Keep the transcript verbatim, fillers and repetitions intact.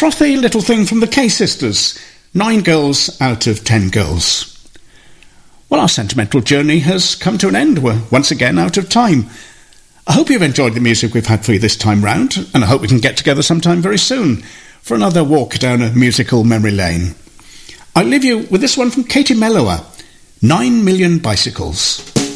frothy little thing from the Kay sisters, Nine Girls Out of Ten Girls. Well, our sentimental journey has come to an end. We're once again out of time. I hope you've enjoyed the music we've had for you this time round, and I hope we can get together sometime very soon for another walk down a musical memory lane. I'll leave you with this one from Katie Mellower, Nine Million Bicycles.